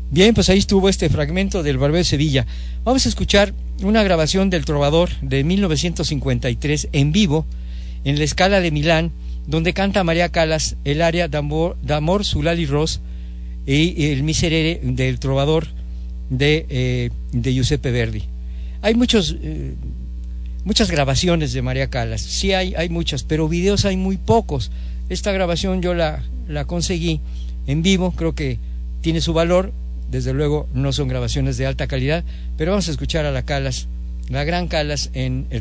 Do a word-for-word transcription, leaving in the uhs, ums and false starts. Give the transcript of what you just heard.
Bien, pues ahí estuvo este fragmento del Barbero de Sevilla. Vamos a escuchar una grabación del Trovador de mil novecientos cincuenta y tres en vivo en la Scala de Milán, donde canta María Callas el aria d'amor, d'amor sull'ali ros y el Miserere del Trovador de, eh, de Giuseppe Verdi. Hay muchos, eh, muchas grabaciones de María Callas, sí hay, hay muchas, pero videos hay muy pocos. Esta grabación yo la, la conseguí en vivo, creo que tiene su valor. Desde luego no son grabaciones de alta calidad, pero vamos a escuchar a la Callas, la gran Callas en el